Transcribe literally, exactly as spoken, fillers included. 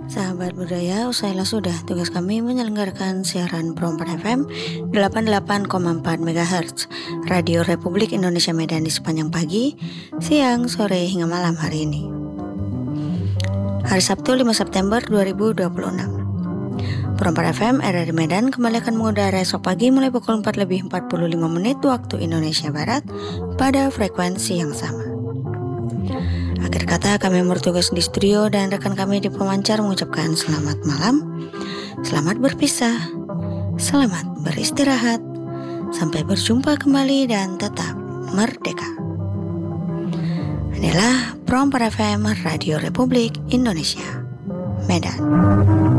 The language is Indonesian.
Sahabat budaya, usailah sudah tugas kami menyelenggarakan siaran Pro empat F M delapan puluh delapan koma empat megahertz Radio Republik Indonesia Medan di sepanjang pagi, siang, sore, hingga malam hari ini. Hari Sabtu lima September dua ribu dua puluh enam. Pro empat F M R R I Medan kembali akan mengudara esok pagi mulai pukul empat lebih empat puluh lima menit waktu Indonesia Barat pada frekuensi yang sama. Akhir kata kami yang bertugas di studio dan rekan kami di pemancar mengucapkan selamat malam, selamat berpisah, selamat beristirahat, sampai berjumpa kembali dan tetap merdeka. Inilah Pro empat F M Radio Republik Indonesia Medan.